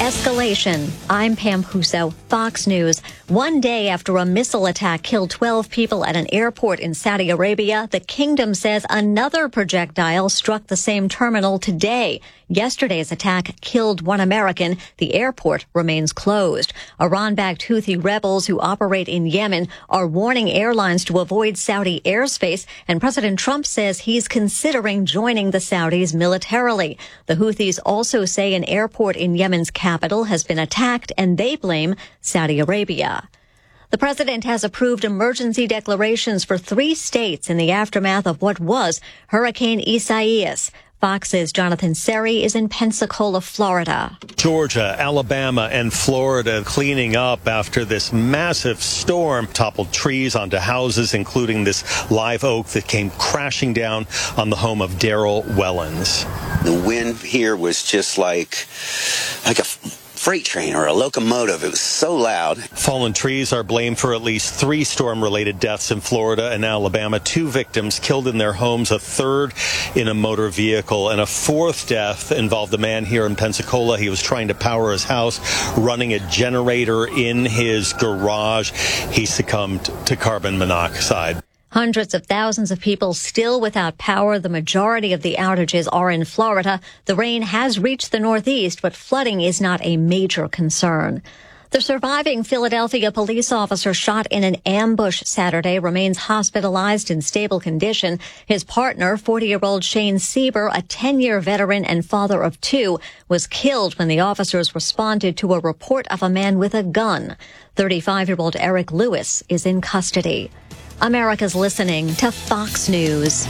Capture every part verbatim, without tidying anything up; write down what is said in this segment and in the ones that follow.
escalation. I'm Pam Huso, Fox News. One day after a missile attack killed twelve people at an airport in Saudi Arabia, the kingdom says another projectile struck the same terminal today. Yesterday's attack killed one American. The airport remains closed. Iran-backed Houthi rebels who operate in Yemen are warning airlines to avoid Saudi airspace, and President Trump says he's considering joining the Saudis militarily. The Houthis also say an airport in Yemen's capital has been attacked, and they blame Saudi Arabia. The president has approved emergency declarations for three states in the aftermath of what was Hurricane Isaias. Fox's Jonathan Seri is in Pensacola, Florida. Georgia, Alabama, and Florida cleaning up after this massive storm toppled trees onto houses, including this live oak that came crashing down on the home of Daryl Wellens. The wind here was just like, like a freight train or a locomotive. It was so loud. Fallen trees are blamed for at least three storm-related deaths in Florida and Alabama. Two victims killed in their homes, a third in a motor vehicle, and a fourth death involved a man here in Pensacola. He was trying to power his house, running a generator in his garage. He succumbed to carbon monoxide. Hundreds of thousands of people still without power. The majority of the outages are in Florida. The rain has reached the Northeast, but flooding is not a major concern. The surviving Philadelphia police officer shot in an ambush Saturday remains hospitalized in stable condition. His partner, forty-year-old Shane Sieber, a ten-year veteran and father of two, was killed when the officers responded to a report of a man with a gun. thirty-five-year-old Eric Lewis is in custody. America's listening to Fox News.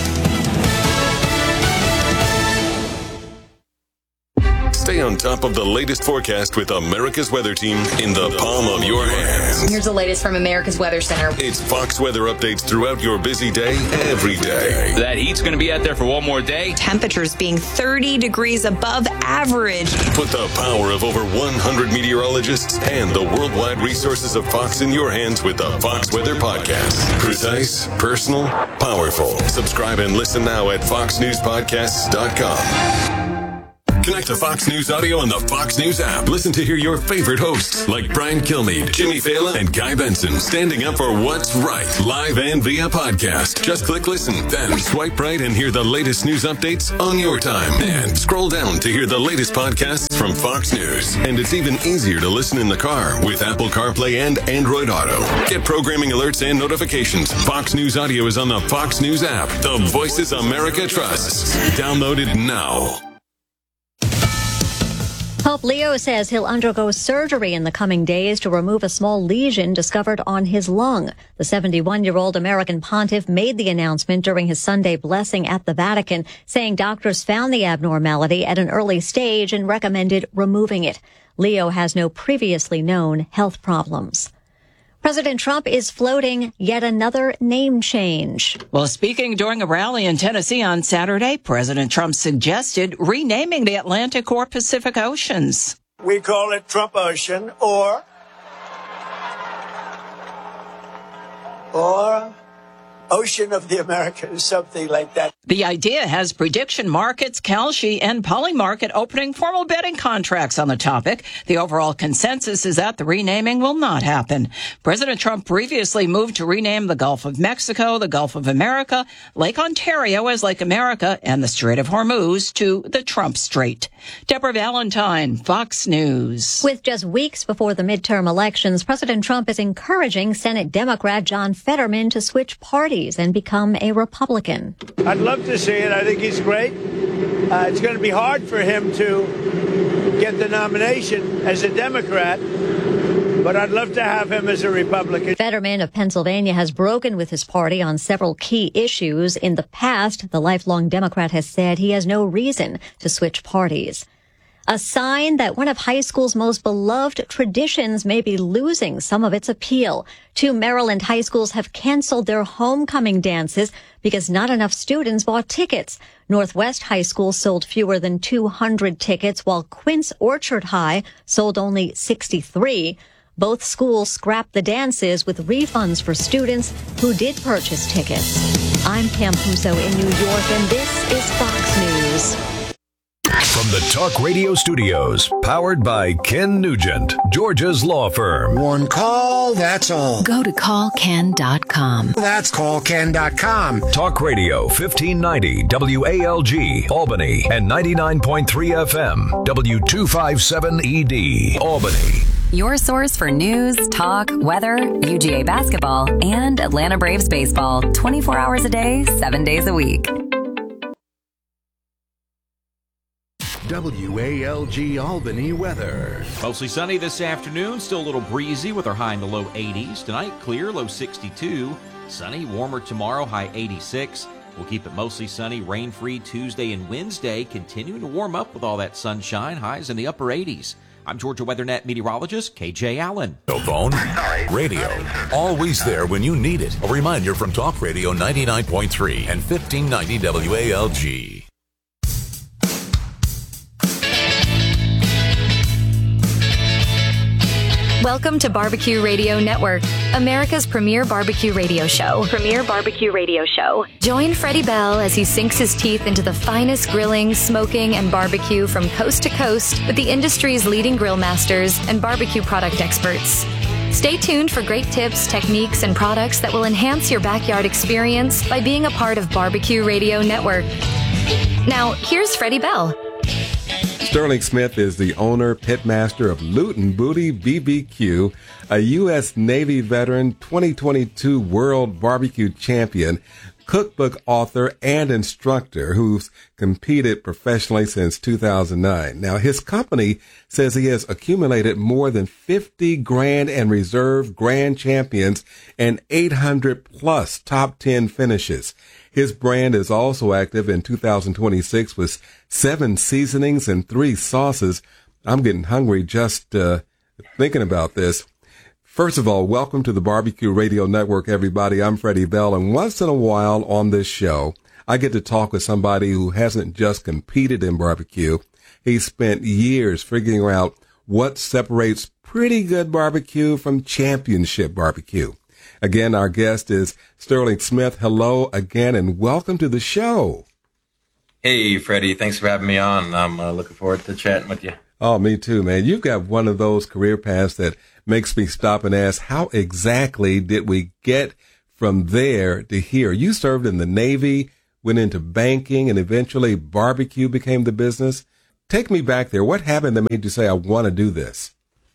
Stay on top of the latest forecast with America's Weather Team in the palm of your hands. Here's the latest from America's Weather Center. It's Fox weather updates throughout your busy day, every day. That heat's going to be out there for one more day. Temperatures being thirty degrees above average. Put the power of over one hundred meteorologists and the worldwide resources of Fox in your hands with the Fox Weather Podcast. Precise, personal, powerful. Subscribe and listen now at fox news podcasts dot com. Connect to Fox News Audio on the Fox News app. Listen to hear your favorite hosts like Brian Kilmeade, Jimmy Fallon, and Guy Benson standing up for what's right, live and via podcast. Just click listen, then swipe right and hear the latest news updates on your time. And scroll down to hear the latest podcasts from Fox News. And it's even easier to listen in the car with Apple CarPlay and Android Auto. Get programming alerts and notifications. Fox News Audio is on the Fox News app. The voices America trusts. Download it now. Pope Leo says he'll undergo surgery in the coming days to remove a small lesion discovered on his lung. The seventy-one-year-old American pontiff made the announcement during his Sunday blessing at the Vatican, saying doctors found the abnormality at an early stage and recommended removing it. Leo has no previously known health problems. President Trump is floating yet another name change. Well, speaking during a rally in Tennessee on Saturday, President Trump suggested renaming the Atlantic or Pacific Oceans. We call it Trump Ocean or, or Ocean of the Americas, something like that. The idea has prediction markets, Kalshi, and Polymarket opening formal bidding contracts on the topic. The overall consensus is that the renaming will not happen. President Trump previously moved to rename the Gulf of Mexico, the Gulf of America, Lake Ontario as Lake America, and the Strait of Hormuz to the Trump Strait. Deborah Valentine, Fox News. With just weeks before the midterm elections, President Trump is encouraging Senate Democrat John Fetterman to switch parties and become a Republican. I'd love to see it. I think he's great. Uh, it's going to be hard for him to get the nomination as a Democrat, but I'd love to have him as a Republican. Fetterman of Pennsylvania has broken with his party on several key issues. In the past, the lifelong Democrat has said he has no reason to switch parties. A sign that one of high school's most beloved traditions may be losing some of its appeal. Two Maryland high schools have canceled their homecoming dances because not enough students bought tickets. Northwest High School sold fewer than two hundred tickets, while Quince Orchard High sold only sixty-three. Both schools scrapped the dances with refunds for students who did purchase tickets. I'm Pam Huso in New York, and this is Fox News. From the Talk Radio Studios, powered by Ken Nugent, Georgia's law firm. One call, that's all. Go to call ken dot com. That's call ken dot com. Talk Radio fifteen ninety W A L G, Albany, and ninety-nine point three F M, W two fifty-seven E D, Albany. Your source for news, talk, weather, U G A basketball, and Atlanta Braves baseball. twenty-four hours a day, seven days a week. W A L G Albany weather. Mostly sunny this afternoon, still a little breezy with our high in the low eighties. Tonight, clear, low sixty-two. Sunny, warmer tomorrow, high eighty-six. We'll keep it mostly sunny, rain-free Tuesday and Wednesday, continuing to warm up with all that sunshine, highs in the upper eighties. I'm Georgia WeatherNet meteorologist K J Allen. No phone, radio, always there when you need it. A reminder from Talk Radio ninety-nine point three and fifteen ninety W A L G. Welcome to Barbecue Radio Network, America's premier barbecue radio show. Premier barbecue radio show. Join Freddie Bell as he sinks his teeth into the finest grilling, smoking, and barbecue from coast to coast with the industry's leading grill masters and barbecue product experts. Stay tuned for great tips, techniques, and products that will enhance your backyard experience by being a part of Barbecue Radio Network. Now, here's Freddie Bell. Sterling Smith is the owner, pitmaster of Loot and Booty B B Q, a U S Navy veteran, twenty twenty-two World Barbecue Champion, cookbook author, and instructor who's competed professionally since two thousand nine. Now, his company says he has accumulated more than fifty grand and reserve grand champions and eight hundred plus top ten finishes. His brand is also active in two thousand twenty-six with seven seasonings and three sauces. I'm getting hungry just uh, thinking about this. First of all, welcome to the Barbecue Radio Network, everybody. I'm Freddie Bell, and once in a while on this show, I get to talk with somebody who hasn't just competed in barbecue. He spent years figuring out what separates pretty good barbecue from championship barbecue. Again, our guest is Sterling Smith. Hello again, and welcome to the show. Hey, Freddie. Thanks for having me on. I'm uh, looking forward to chatting with you. Oh, me too, man. You've got one of those career paths that makes me stop and ask, how exactly did we get from there to here? You served in the Navy, went into banking, and eventually barbecue became the business. Take me back there. What happened that made you say, I want to do this?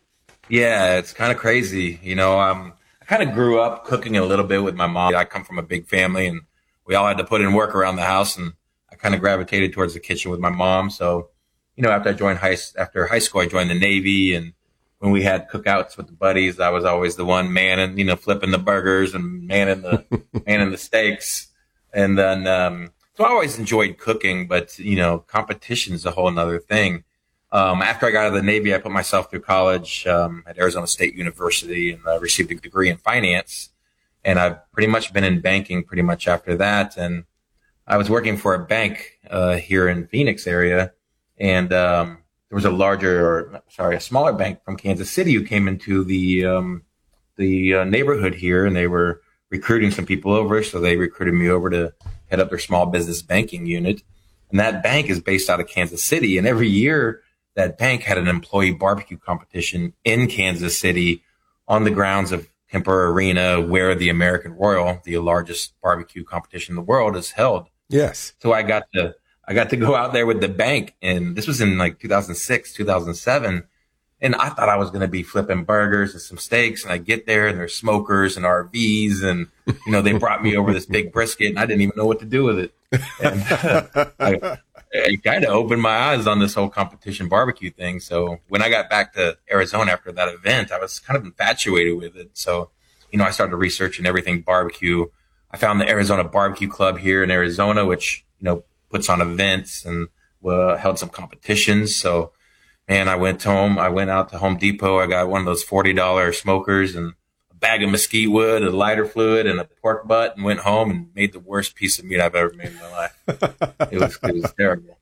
Yeah, it's kind of crazy. You know, um, I kind of grew up cooking a little bit with my mom. I come from a big family, and we all had to put in work around the house, and I kind of gravitated towards the kitchen with my mom. So, you know, after I joined high, after high school, I joined the Navy, and when we had cookouts with the buddies, I was always the one manning, you know, flipping the burgers and manning the manning the steaks. And then, um, so I always enjoyed cooking, but you know, competition is a whole nother thing. Um, after I got out of the Navy, I put myself through college um, at Arizona State University and uh, received a degree in finance. And I've pretty much been in banking pretty much after that. And I was working for a bank uh, here in Phoenix area, and um, there was a larger, or sorry, a smaller bank from Kansas City who came into the um, the uh, neighborhood here, and they were recruiting some people over. So they recruited me over to head up their small business banking unit. And that bank is based out of Kansas City, and every year that bank had an employee barbecue competition in Kansas City on the grounds of Kemper Arena, where the American Royal, the largest barbecue competition in the world, is held. Yes. So I got to, I got to go out there with the bank, and this was in like two thousand six, two thousand seven. And I thought I was going to be flipping burgers and some steaks. And I get there, and there's smokers and R Vs, and, you know, they brought me over this big brisket, and I didn't even know what to do with it. And uh, I, it kind of opened my eyes on this whole competition barbecue thing. So when I got back to Arizona after that event, I was kind of infatuated with it. So, you know, I started researching everything barbecue. I found the Arizona Barbecue Club here in Arizona, which, you know, puts on events and uh, held some competitions. So, man, I went home. I went out to Home Depot. I got one of those forty dollar smokers and a bag of mesquite wood, a lighter fluid, and a pork butt, and went home and made the worst piece of meat I've ever made in my life. It was, it was terrible.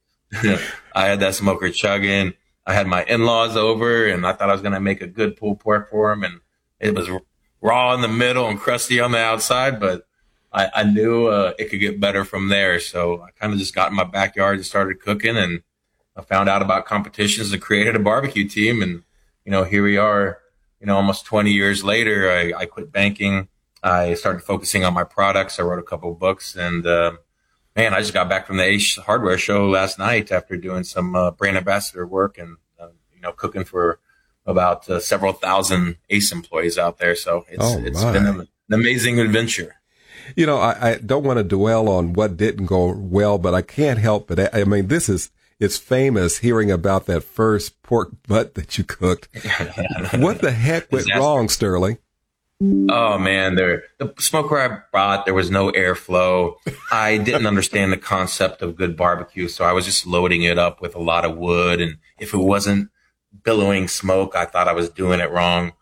I had that smoker chugging. I had my in-laws over, and I thought I was going to make a good pulled pork for them, and it was raw in the middle and crusty on the outside, but I, I knew uh, it could get better from there. So I kind of just got in my backyard and started cooking, and I found out about competitions and created a barbecue team. And, you know, here we are, you know, almost twenty years later. I, I quit banking. I started focusing on my products. I wrote a couple of books, and, uh, man, I just got back from the Ace Hardware show last night after doing some uh, brand ambassador work and, uh, you know, cooking for about uh, several thousand Ace employees out there. So it's, oh, it's been an, an amazing adventure. You know, I, I don't want to dwell on what didn't go well, but I can't help but, I mean, this is, it's famous hearing about that first pork butt that you cooked. What the heck went wrong, Sterling? Oh man, there the smoker I brought, there was no airflow. I didn't understand the concept of good barbecue, so I was just loading it up with a lot of wood, and if it wasn't billowing smoke, I thought I was doing it wrong.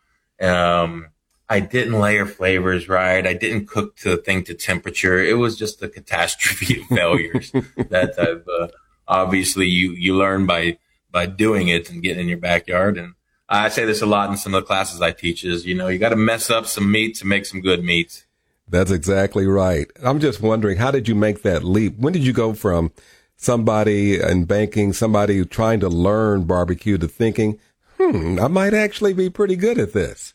Um, I didn't layer flavors right. I didn't cook the thing to temperature. It was just a catastrophe of failures that I've uh, obviously you you learn by by doing it and getting in your backyard. And I say this a lot in some of the classes I teach is, you know, you got to mess up some meat to make some good meat. That's exactly right. I'm just wondering, how did you make that leap? When did you go from somebody in banking, somebody trying to learn barbecue, to thinking, hmm, I might actually be pretty good at this?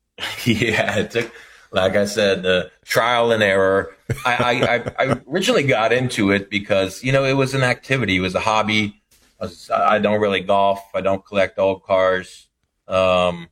Yeah, it took, like I said, the trial and error. I, I, I originally got into it because, you know, it was an activity. It was a hobby. I, was, I don't really golf. I don't collect old cars. Um,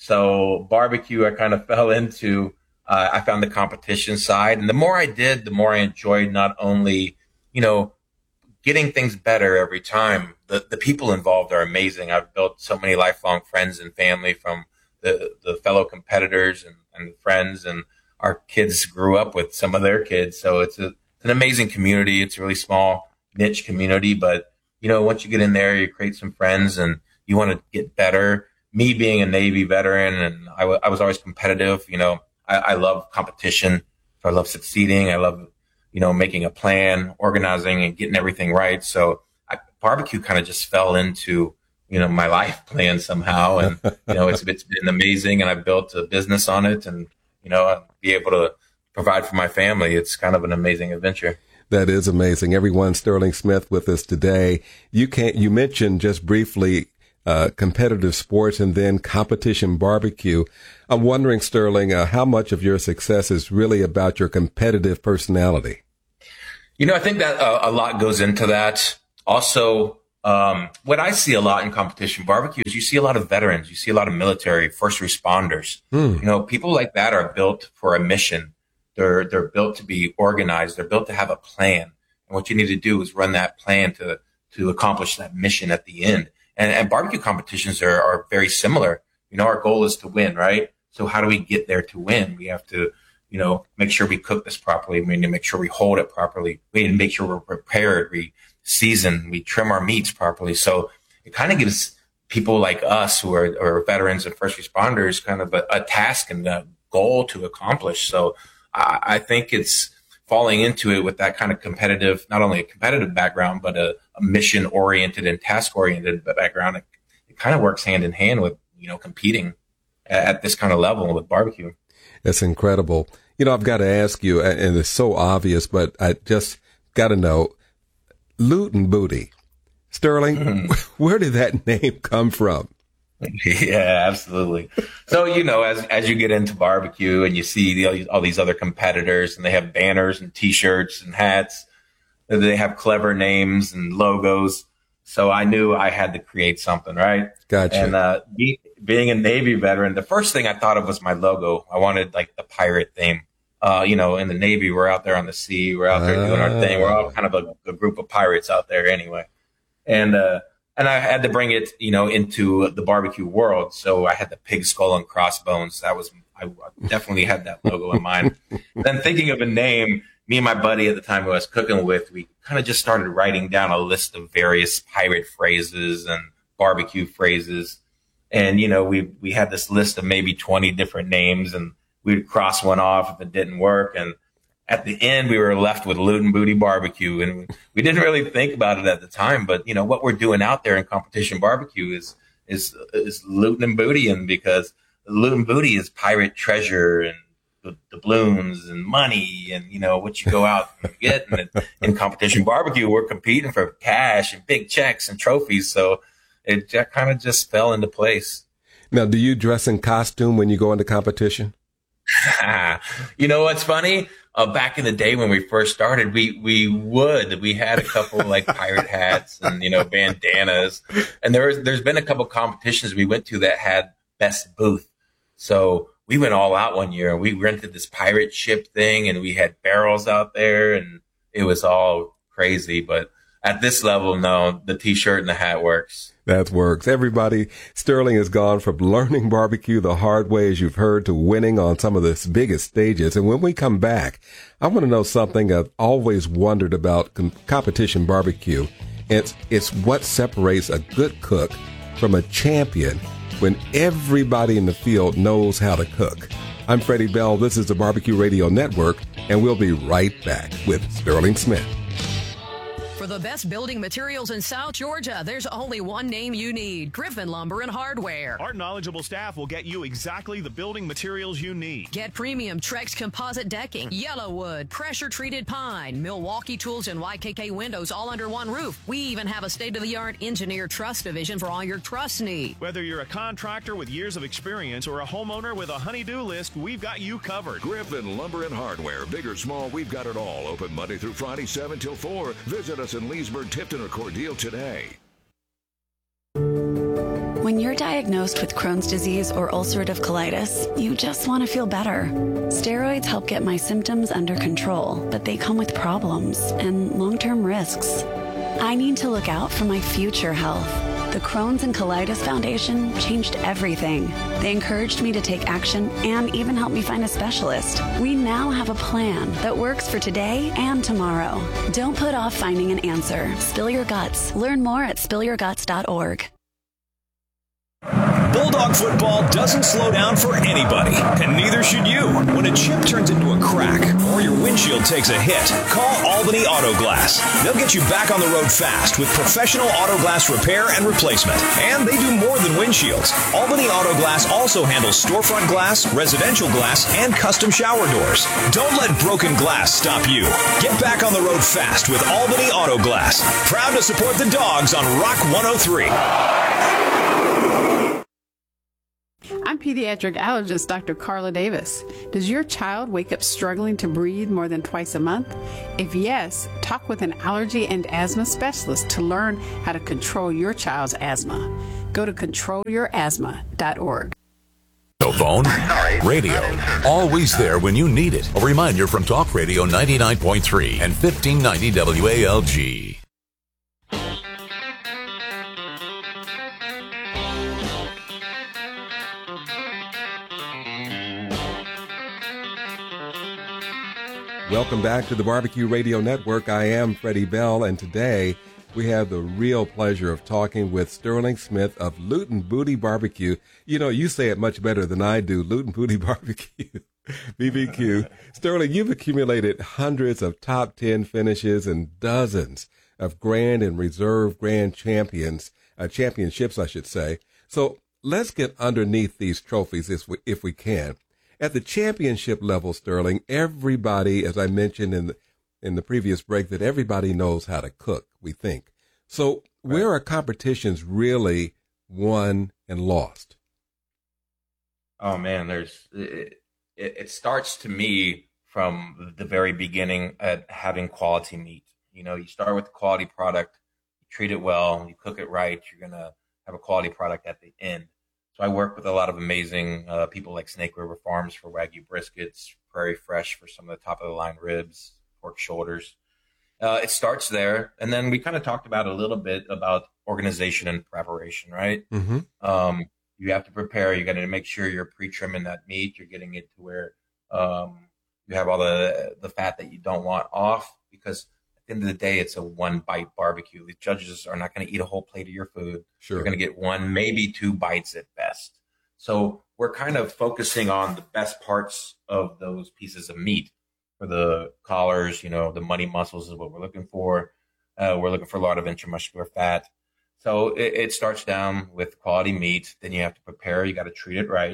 so barbecue, I kind of fell into, uh, I found the competition side. And the more I did, the more I enjoyed not only, you know, getting things better every time. The, the people involved are amazing. I've built so many lifelong friends and family from the, the fellow competitors and, and friends, and our kids grew up with some of their kids. So it's, a, it's an amazing community. It's a really small niche community, but you know, once you get in there, you create some friends and you want to get better. Me being a Navy veteran, and I, w- I was always competitive, you know, I, I love competition. So I love succeeding. I love, you know, making a plan, organizing and getting everything right. So I, barbecue kind of just fell into, you know, my life plan somehow. And, you know, it's, it's been amazing, and I've built a business on it, and, you know, I'll be able to provide for my family. It's kind of an amazing adventure. That is amazing. Everyone, Sterling Smith with us today. You can't, you mentioned just briefly uh, competitive sports and then competition barbecue. I'm wondering, Sterling, uh, how much of your success is really about your competitive personality? You know, I think that uh, a lot goes into that. Also, um, what I see a lot in competition barbecue is you see a lot of veterans, you see a lot of military, first responders. Hmm. You know, people like that are built for a mission. They're, they're built to be organized. They're built to have a plan. And what you need to do is run that plan to, to accomplish that mission at the end. And, and barbecue competitions are, are very similar. You know, our goal is to win, right? So how do we get there to win? We have to, you know, make sure we cook this properly. We need to make sure we hold it properly. We need to make sure we're prepared. We season, we trim our meats properly. So it kind of gives people like us who are, are veterans and first responders kind of a, a task and a goal to accomplish. So I, I think it's falling into it with that kind of competitive, not only a competitive background, but a, a mission oriented and task oriented background. It, it kind of works hand in hand with, you know, competing at, at this kind of level with barbecue. That's incredible. You know, I've got to ask you, and it's so obvious, but I just got to know, Loot and Booty. Sterling, mm-hmm. Where did that name come from? Yeah, absolutely. So, you know, as as you get into barbecue and you see the, all these other competitors, and they have banners and T-shirts and hats, and they have clever names and logos. So I knew I had to create something, right? Gotcha. And uh, be, being a Navy veteran, the first thing I thought of was my logo. I wanted like the pirate theme. Uh, you know, in the Navy, we're out there on the sea. We're out there doing our thing. We're all kind of a, a group of pirates out there anyway. And, uh, and I had to bring it, you know, into the barbecue world. So I had the pig skull and crossbones. That was, I definitely had that logo in mind. Then thinking of a name, me and my buddy at the time who I was cooking with, we kind of just started writing down a list of various pirate phrases and barbecue phrases. And, you know, we, we had this list of maybe twenty different names, and we'd cross one off if it didn't work. And at the end, we were left with Loot and Booty Barbecue. And we didn't really think about it at the time. But, you know, what we're doing out there in competition barbecue is is is looting and bootying, because loot and booty is pirate treasure and, the doubloons and money and, you know, what you go out and get. And in competition barbecue, we're competing for cash and big checks and trophies. So it kind of just fell into place. Now, do you dress in costume when you go into competition? You know what's funny? Uh, back in the day when we first started, we we would. We had a couple like pirate hats and, you know, bandanas. And there was, there's been a couple competitions we went to that had best booth. So we went all out one year and we rented this pirate ship thing and we had barrels out there and it was all crazy. But at this level, no, the T-shirt and the hat works. That works. Everybody, Sterling has gone from learning barbecue the hard way, as you've heard, to winning on some of the biggest stages. And when we come back, I want to know something I've always wondered about com- competition barbecue. It's, it's what separates a good cook from a champion when everybody in the field knows how to cook. I'm Freddie Bell. This is the Barbecue Radio Network, and we'll be right back with Sterling Smith. For the best building materials in South Georgia, there's only one name you need: Griffin Lumber and Hardware. Our knowledgeable staff will get you exactly the building materials you need. Get premium Trex composite decking, Yellowwood, pressure-treated pine, Milwaukee tools, and Y K K windows all under one roof. We even have a state-of-the-art engineered truss division for all your truss needs. Whether you're a contractor with years of experience or a homeowner with a honey-do list, we've got you covered. Griffin Lumber and Hardware. Big or small, we've got it all. Open Monday through Friday, seven till four. Visit us in Leesburg, Tipton, or Cordele today. When you're diagnosed with Crohn's disease or ulcerative colitis, you just want to feel better. Steroids help get my symptoms under control, but they come with problems and long-term risks. I need to look out for my future health. The Crohn's and Colitis Foundation changed everything. They encouraged me to take action and even helped me find a specialist. We now have a plan that works for today and tomorrow. Don't put off finding an answer. Spill your guts. Learn more at spill your guts dot org. Bulldog football doesn't slow down for anybody, and neither should you. When a chip turns into a crack or your windshield takes a hit, call Albany Auto Glass. They'll get you back on the road fast with professional auto glass repair and replacement. And they do more than windshields. Albany Auto Glass also handles storefront glass, residential glass, and custom shower doors. Don't let broken glass stop you. Get back on the road fast with Albany Auto Glass. Proud to support the Dogs on Rock one oh three. I'm pediatric allergist Doctor Carla Davis. Does your child wake up struggling to breathe more than twice a month? If yes, talk with an allergy and asthma specialist to learn how to control your child's asthma. Go to control your asthma dot org. Phone, radio, always there when you need it. A reminder from Talk Radio ninety-nine point three and fifteen ninety W A L G. Welcome back to the Barbecue Radio Network. I am Freddie Bell, and today we have the real pleasure of talking with Sterling Smith of Luton Booty Barbecue. You know, you say it much better than I do, Luton Booty Barbecue, B B Q. Sterling, you've accumulated hundreds of top ten finishes and dozens of grand and reserve grand champions, uh, championships, I should say. So let's get underneath these trophies if we, if we can. At the championship level, Sterling, everybody, as I mentioned in the, in the previous break, that everybody knows how to cook, we think. So right. Where are competitions really won and lost? Oh, man, there's it, it, it starts to me from the very beginning at having quality meat. You know, you start with the quality product, you treat it well, you cook it right, you're going to have a quality product at the end. So I work with a lot of amazing uh, people like Snake River Farms for Wagyu briskets, Prairie Fresh for some of the top of the line ribs, pork shoulders. Uh, it starts there. And then we kind of talked about a little bit about organization and preparation, right? Mm-hmm. Um, you have to prepare. You got to make sure you're pre-trimming that meat. You're getting it to where um, you have all the, the fat that you don't want off, because at the end of the day, it's a one-bite barbecue. The judges are not going to eat a whole plate of your food. Sure. You're going to get one, maybe two bites at best. So we're kind of focusing on the best parts of those pieces of meat. For the collars, you know, the money muscles is what we're looking for. Uh, we're looking for a lot of intramuscular fat. So it, it starts down with quality meat. Then you have to prepare. You got to treat it right.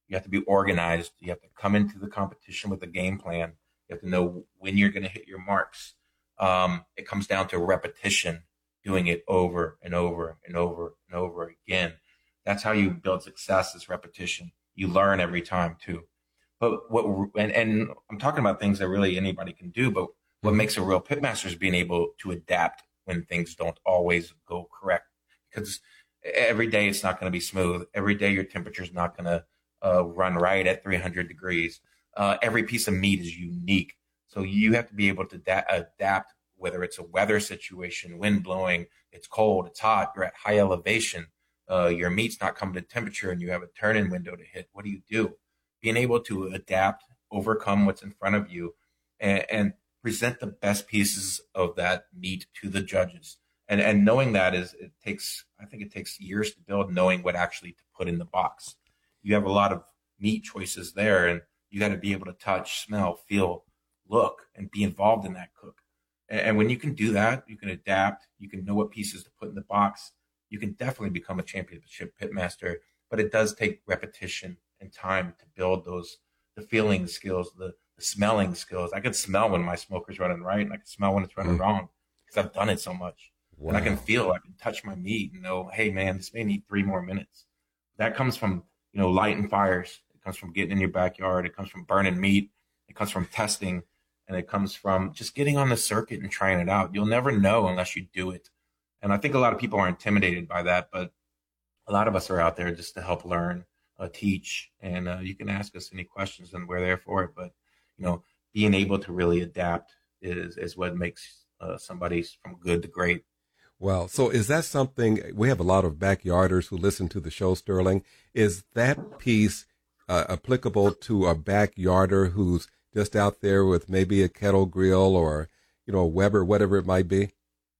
You have to be organized. You have to come into the competition with a game plan. You have to know when you're going to hit your marks. Um, it comes down to repetition, doing it over and over and over and over again. That's how you build success, is repetition. You learn every time too. But what, and, and I'm talking about things that really anybody can do, but what makes a real pitmaster is being able to adapt when things don't always go correct. Because every day it's not going to be smooth. Every day your temperature is not going to uh, run right at three hundred degrees. Uh, every piece of meat is unique. So you have to be able to da- adapt, whether it's a weather situation, wind blowing, it's cold, it's hot, you're at high elevation, uh, your meat's not coming to temperature and you have a turn-in window to hit. What do you do? Being able to adapt, overcome what's in front of you, and, and present the best pieces of that meat to the judges. And and knowing that is, it takes, I think it takes years to build, knowing what actually to put in the box. You have a lot of meat choices there, and you got to be able to touch, smell, feel, look, and be involved in that cook. And, and when you can do that, you can adapt, you can know what pieces to put in the box. You can definitely become a championship pitmaster, but it does take repetition and time to build those, the feeling skills, the, the smelling skills. I can smell when my smoker's running right, and I can smell when it's running mm. wrong, because I've done it so much. Wow. And I can feel, I can touch my meat and know, hey man, this may need three more minutes. That comes from, you know, lighting fires. It comes from getting in your backyard. It comes from burning meat. It comes from testing, and it comes from just getting on the circuit and trying it out. You'll never know unless you do it. And I think a lot of people are intimidated by that, but a lot of us are out there just to help learn, uh, teach, and uh, you can ask us any questions and we're there for it. But, you know, being able to really adapt is, is what makes uh, somebody from good to great. Well, so is that something, we have a lot of backyarders who listen to the show, Sterling. Is that piece uh, applicable to a backyarder who's just out there with maybe a kettle grill or, you know, a Weber, whatever it might be?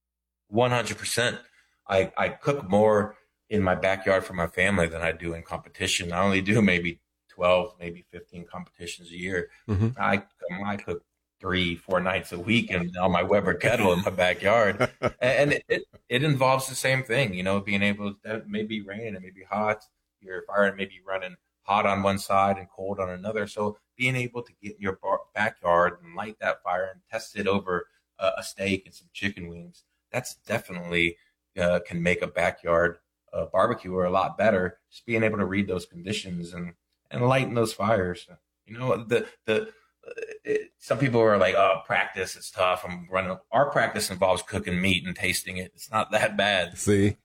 one hundred percent. I, I cook more in my backyard for my family than I do in competition. I only do maybe twelve, maybe fifteen competitions a year. Mm-hmm. I, I cook three, four nights a week and on my Weber kettle in my backyard. And it, it, it involves the same thing, you know, being able to, it may be raining, it may be hot, your fire may be running hot on one side and cold on another. So being able to get in your bar, backyard and light that fire and test it over uh, a steak and some chicken wings, that's definitely uh, can make a backyard uh, barbecue a lot better. Just being able to read those conditions and, and lighten those fires. You know, the, the, It, some people are like, oh, practice, it's tough. I'm running. Our practice involves cooking meat and tasting it. It's not that bad. See,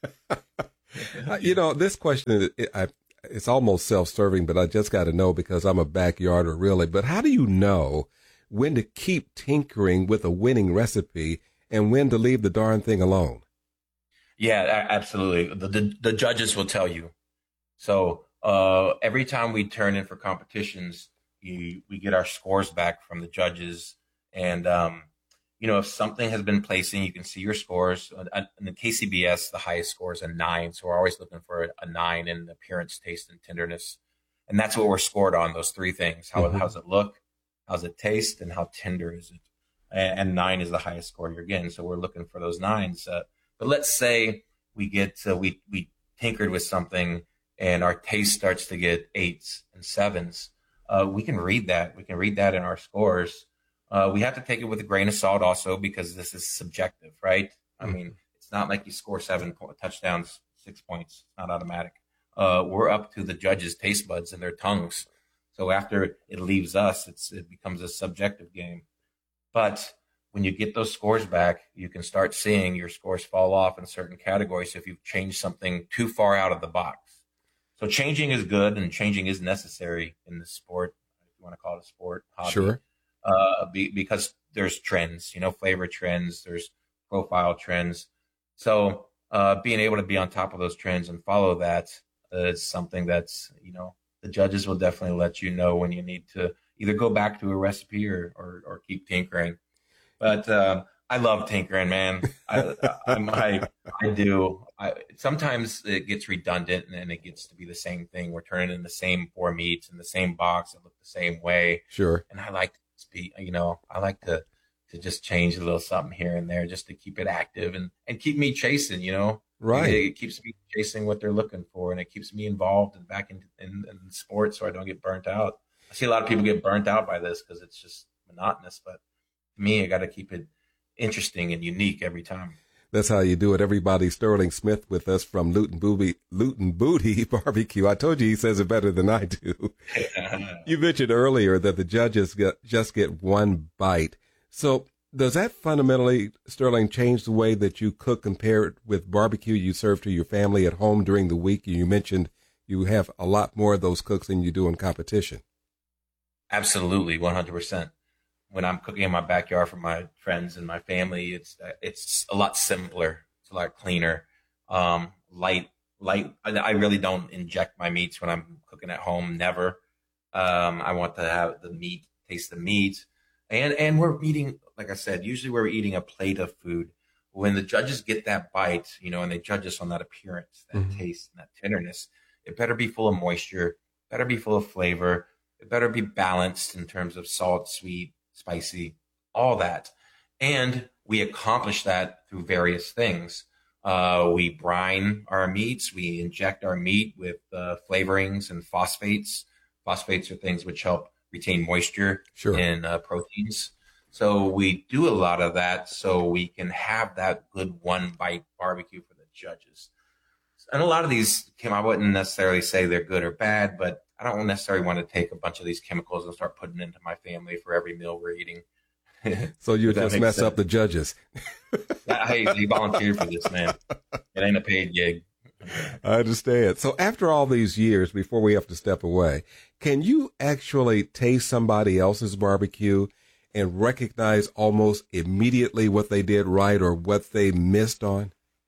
you know, this question, it, I, it's almost self-serving, but I just got to know because I'm a backyarder, really. But how do you know when to keep tinkering with a winning recipe and when to leave the darn thing alone? Yeah, absolutely. The, the, the judges will tell you. So uh, every time we turn in for competitions, You, we get our scores back from the judges. And, um, you know, if something has been placing, you can see your scores. In the K C B S, the highest score is a nine. So we're always looking for a nine in appearance, taste, and tenderness. And that's what we're scored on, those three things. How mm-hmm. how's it look? How's it taste? And how tender is it? And, and nine is the highest score you're getting. So we're looking for those nines. Uh, but let's say we get, uh, we, we tinkered with something and our taste starts to get eights and sevens. Uh, we can read that. We can read that in our scores. Uh, we have to take it with a grain of salt also because this is subjective, right? Mm-hmm. I mean, it's not like you score seven po- touchdowns, six points. It's not automatic. Uh, we're up to the judges' taste buds and their tongues. So after it leaves us, it's, it becomes a subjective game. But when you get those scores back, you can start seeing your scores fall off in certain categories if you've changed something too far out of the box. So changing is good and changing is necessary in the sport, if you want to call it a sport, hobby. Sure. Uh, be, because there's trends, you know, flavor trends, there's profile trends. So uh, being able to be on top of those trends and follow that is something that's, you know, the judges will definitely let you know when you need to either go back to a recipe or, or, or keep tinkering. But uh, I love tinkering, man. I, I, I, I do. I, sometimes it gets redundant and then it gets to be the same thing. We're turning in the same four meats in the same box that look the same way. Sure. And I like to be, you know, I like to, to just change a little something here and there just to keep it active and, and keep me chasing, you know. Right. It, it keeps me chasing what they're looking for, and it keeps me involved and back in, in, in sports so I don't get burnt out. I see a lot of people get burnt out by this because it's just monotonous, but to me, I got to keep it interesting and unique every time. That's how you do it. Everybody, Sterling Smith with us from Luton Booty, Luton Booty Barbecue. I told you he says it better than I do. You mentioned earlier that the judges get, just get one bite. So does that fundamentally, Sterling, change the way that you cook compared with barbecue you serve to your family at home during the week? You mentioned you have a lot more of those cooks than you do in competition. Absolutely, one hundred percent. When I'm cooking in my backyard for my friends and my family, it's it's a lot simpler. It's a lot cleaner, um, light, light. I really don't inject my meats when I'm cooking at home. Never. Um, I want to have the meat, taste the meat, and and we're eating, like I said, usually we're eating a plate of food. When the judges get that bite, you know, and they judge us on that appearance, that mm-hmm. taste, and that tenderness, it better be full of moisture, better be full of flavor, it better be balanced in terms of salt, sweet, spicy, all that. And we accomplish that through various things. Uh, we brine our meats. We inject our meat with uh, flavorings and phosphates. Phosphates are things which help retain moisture sure. in uh, proteins. So we do a lot of that so we can have that good one bite barbecue for the judges. And a lot of these, Kim, I wouldn't necessarily say they're good or bad, but I don't necessarily want to take a bunch of these chemicals and start putting into my family for every meal we're eating. So you just mess sense. up the judges. Hey, they volunteered for this, man. It ain't a paid gig. I understand. So after all these years, before we have to step away, can you actually taste somebody else's barbecue and recognize almost immediately what they did right or what they missed on?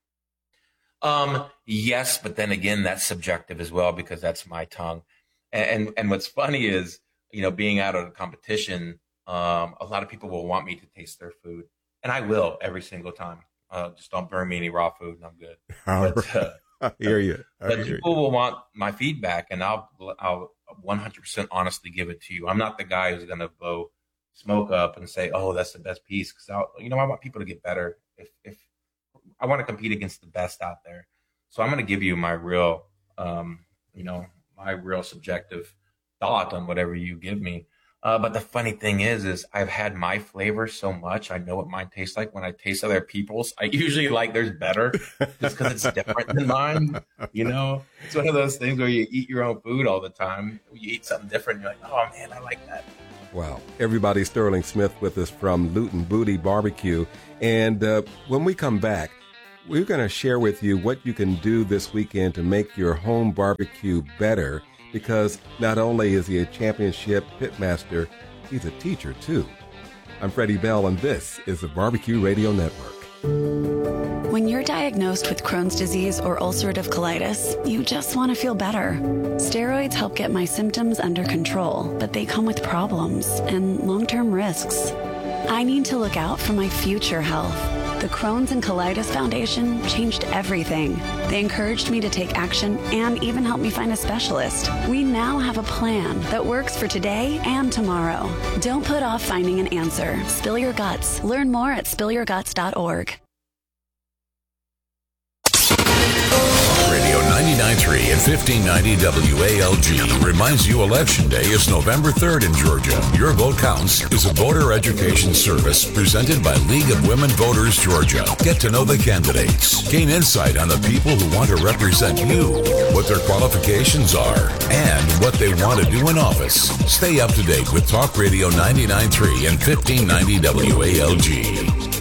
Um, yes, but then again, that's subjective as well because that's my tongue. And and what's funny is, you know, being out at a competition, um, a lot of people will want me to taste their food, and I will every single time. Uh, just don't burn me any raw food, and I'm good. But, uh, I hear you. I but hear people you. will want my feedback, and I'll I'll one hundred percent honestly give it to you. I'm not the guy who's gonna blow smoke up and say, "Oh, that's the best piece," because you know I want people to get better. If if I want to compete against the best out there, so I'm gonna give you my real, um, you know. my real subjective thought on whatever you give me. Uh, but the funny thing is, is I've had my flavor so much. I know what mine tastes like. When I taste other people's, I usually like theirs better just because it's different than mine. You know, it's one of those things where you eat your own food all the time. You eat something different. You're like, oh man, I like that. Wow. Everybody, Sterling Smith with us from Luton Booty Barbecue. And uh, when we come back, we're going to share with you what you can do this weekend to make your home barbecue better, because not only is he a championship pitmaster, he's a teacher too. I'm Freddie Bell, and this is the Barbecue Radio Network. When you're diagnosed with Crohn's disease or ulcerative colitis, you just want to feel better. Steroids help get my symptoms under control, but they come with problems and long-term risks. I need to look out for my future health. The Crohn's and Colitis Foundation changed everything. They encouraged me to take action and even helped me find a specialist. We now have a plan that works for today and tomorrow. Don't put off finding an answer. Spill your guts. Learn more at spill your guts dot org. Radio ninety-nine point three and fifteen ninety W A L G reminds you Election Day is November third in Georgia. Your Vote Counts is a voter education service presented by League of Women Voters Georgia. Get to know the candidates. Gain insight on the people who want to represent you, what their qualifications are, and what they want to do in office. Stay up to date with Talk Radio ninety-nine point three and fifteen ninety W A L G.